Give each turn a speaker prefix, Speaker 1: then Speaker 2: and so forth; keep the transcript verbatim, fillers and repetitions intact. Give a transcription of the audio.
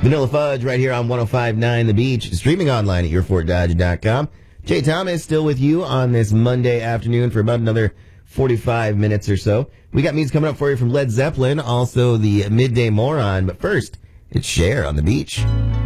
Speaker 1: Vanilla Fudge right here on one oh five point nine The Beach, streaming online at your fort dodge dot com. Jay Thomas still with you on this Monday afternoon for about another forty-five minutes or so. We got music coming up for you from Led Zeppelin, also the Midday Moron, but first, it's Cher on the beach.